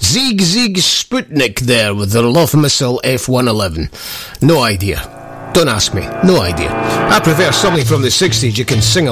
Zieg Zieg Sputnik there with the Love Missile F-111. No idea. Don't ask me. No idea. I prefer something from the 60s you can sing